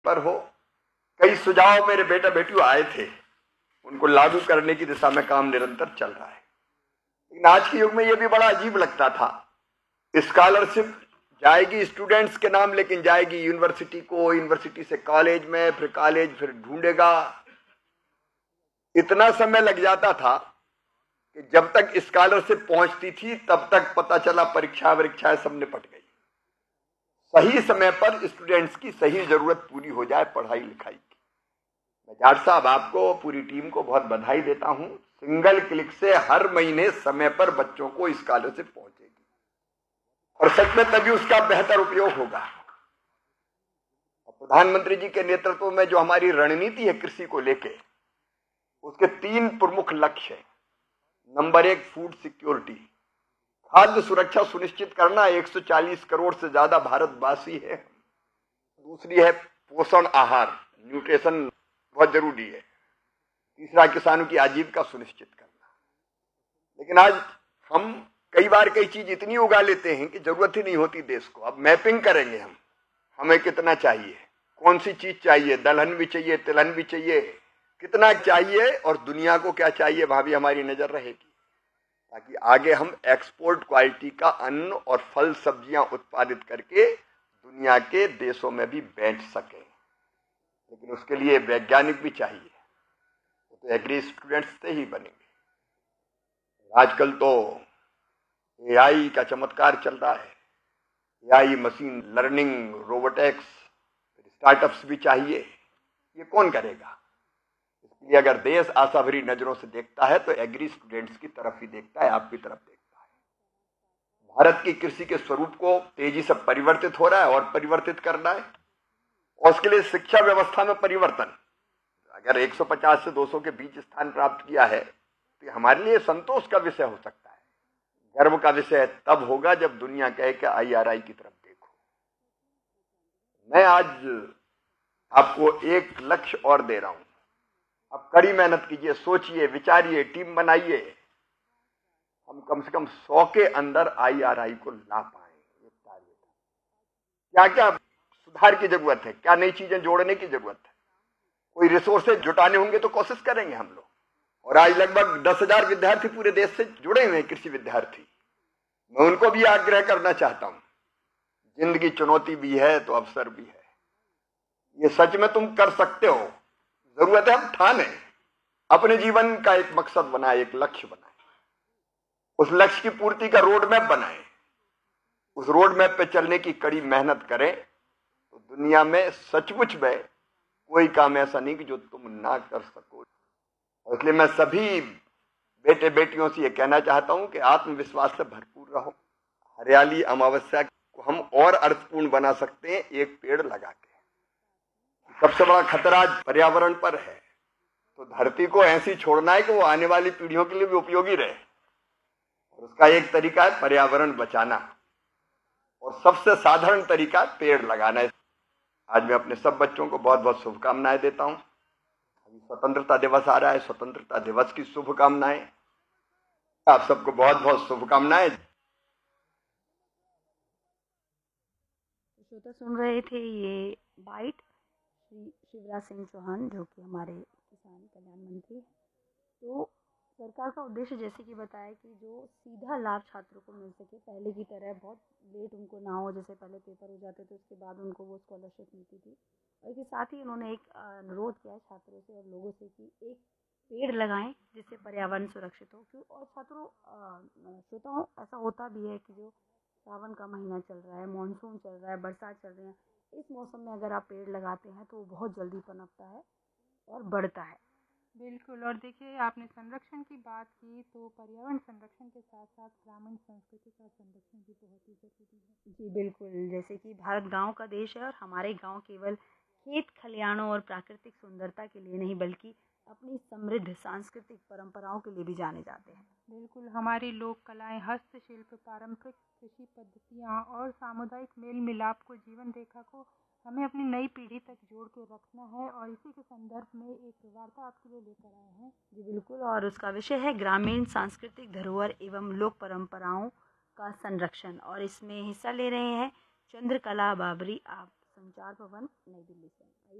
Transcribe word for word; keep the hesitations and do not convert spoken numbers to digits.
पर हो। कई सुझाव मेरे बेटा बेटियों आए थे, उनको लागू करने की दिशा में काम निरंतर चल रहा है। लेकिन आज के युग में यह भी बड़ा अजीब लगता था, स्कॉलरशिप जाएगी स्टूडेंट्स के नाम, लेकिन जाएगी यूनिवर्सिटी को, यूनिवर्सिटी से कॉलेज में, फिर कॉलेज फिर ढूंढेगा। इतना समय लग जाता था कि जब तक स्कॉलरशिप पहुंचती थी तब तक पता चला परीक्षा परीक्षाएं सब निपट गई। सही समय पर स्टूडेंट्स की सही जरूरत पूरी हो जाए पढ़ाई लिखाई की। मैं जाट साहब आपको, पूरी टीम को बहुत बधाई देता हूं। सिंगल क्लिक से हर महीने समय पर बच्चों को स्कॉलरशिप पहुंचेगी और सच में तभी उसका बेहतर उपयोग होगा। प्रधानमंत्री जी के नेतृत्व में जो हमारी रणनीति है कृषि को लेके, उसके तीन प्रमुख लक्ष्य हैं। नंबर एक, फूड सिक्योरिटी, खाद्य सुरक्षा सुनिश्चित करना, एक सौ चालीस करोड़ से ज्यादा भारतवासी है। दूसरी है पोषण आहार, न्यूट्रिशन बहुत जरूरी है। तीसरा, किसानों की आजीविका सुनिश्चित करना। लेकिन आज हम कई बार कई चीज इतनी उगा लेते हैं कि जरूरत ही नहीं होती देश को। अब मैपिंग करेंगे हम, हमें कितना चाहिए, कौन सी चीज चाहिए, दलहन भी चाहिए, तिलहन भी चाहिए, कितना चाहिए और दुनिया को क्या चाहिए, वहां भी हमारी नजर रहेगी, ताकि आगे हम एक्सपोर्ट क्वालिटी का अन्न और फल सब्जियां उत्पादित करके दुनिया के देशों में भी बेच सकें। लेकिन उसके लिए वैज्ञानिक भी चाहिए, तो एग्री स्टूडेंट्स से ही बनेंगे। आजकल तो एआई का चमत्कार चल रहा है, AI, machine learning, robotics, startups भी चाहिए। ये कौन करेगा? इसलिए अगर देश आशा भरी नजरों से देखता है तो एग्री स्टूडेंट्स की तरफ ही देखता है, आपकी तरफ देखता है। भारत की कृषि के स्वरूप को तेजी से परिवर्तित हो रहा है और परिवर्तित करना है, और उसके लिए शिक्षा व्यवस्था में परिवर्तन। अगर एक सौ पचास से दो सौ के बीच स्थान प्राप्त किया है तो हमारे लिए संतोष का विषय हो सकता है। गर्व का विषय तब होगा जब दुनिया कहे कि आईआरआई की तरफ देखो। मैं आज आपको एक लक्ष्य और दे रहा हूं, अब कड़ी मेहनत कीजिए, सोचिए, विचारिए, टीम बनाइए, हम कम से कम सौ के अंदर आईआरआई को ला पाए। एक टारगेट, क्या क्या सुधार की जरूरत है, क्या नई चीजें जोड़ने की जरूरत है, कोई रिसोर्सेज जुटाने होंगे तो कोशिश करेंगे हम लोग। और आज लगभग दस हजार विद्यार्थी पूरे देश से जुड़े हुए हैं, कृषि विद्यार्थी। मैं उनको भी आग्रह करना चाहता हूं, जिंदगी चुनौती भी है तो अवसर भी है। ये सच में तुम कर सकते हो, जरूरत है हम ठाने, अपने जीवन का एक मकसद बनाए, एक लक्ष्य बनाए, उस लक्ष्य की पूर्ति का रोड मैप बनाए, उस रोड मैप पे चलने की कड़ी मेहनत करें तो दुनिया में सचमुच में कोई काम ऐसा नहीं कि जो तुम ना कर सको। इसलिए मैं सभी बेटे बेटियों से ये कहना चाहता हूं कि आत्मविश्वास से भरपूर रहो। हरियाली अमावस्या को हम और अर्थपूर्ण बना सकते हैं एक पेड़ लगा के। सबसे बड़ा खतरा पर्यावरण पर है, तो धरती को ऐसी छोड़ना है कि वो आने वाली पीढ़ियों के लिए भी उपयोगी रहे, और उसका एक तरीका है पर्यावरण बचाना, और सबसे साधारण तरीका पेड़ लगाना है। आज मैं अपने सब बच्चों को बहुत बहुत शुभकामनाएं देता हूं। अभी स्वतंत्रता दिवस आ रहा है, स्वतंत्रता दिवस की शुभकामनाएं, आप सबको बहुत बहुत शुभकामनाएं। श्रोता सुन रहे थे ये बाइट श्री शिवराज सिंह चौहान, जो कि हमारे किसान कल्याण मंत्री हैं। तो सरकार का उद्देश्य, जैसे कि बताया, कि जो सीधा लाभ छात्रों को मिल सके, पहले की तरह बहुत लेट उनको ना हो, जैसे पहले पेपर हो जाते थे उसके बाद उनको वो स्कॉलरशिप मिलती थी। और इसके साथ ही उन्होंने एक अनुरोध किया है छात्रों से और लोगों से कि एक पेड़ लगाएं जिससे पर्यावरण सुरक्षित हो। क्यों? और छात्रों, श्रोताओं, ऐसा होता भी है कि जो सावन का महीना चल रहा है, मानसून चल रहा है, बरसात चल रही है, इस मौसम में अगर आप पेड़ लगाते हैं तो वो बहुत जल्दी पनपता है और बढ़ता है। बिल्कुल। और देखिए, आपने संरक्षण की बात की, तो पर्यावरण संरक्षण के साथ साथ ग्रामीण संस्कृति का संरक्षण भी बहुत ही जरूरी है। जी बिल्कुल, जैसे कि भारत गांव का देश है और हमारे गांव केवल खेत खलियानों और प्राकृतिक सुंदरता के लिए नहीं बल्कि अपनी समृद्ध सांस्कृतिक परंपराओं के लिए भी जाने जाते हैं। बिल्कुल, हमारी लोक कलाएं, हस्तशिल्प, पारंपरिक कृषि पद्धतियां और सामुदायिक मेल मिलाप को, जीवन रेखा को हमें अपनी नई पीढ़ी तक जोड़ के रखना है, और इसी के संदर्भ में एक वार्ता आपके लिए लेकर आए हैं। जी बिल्कुल, और उसका विषय है ग्रामीण सांस्कृतिक धरोहर एवं लोक परंपराओं का संरक्षण, और इसमें हिस्सा ले रहे हैं चंद्रकला बाबरी, आप संचार भवन, नई दिल्ली से।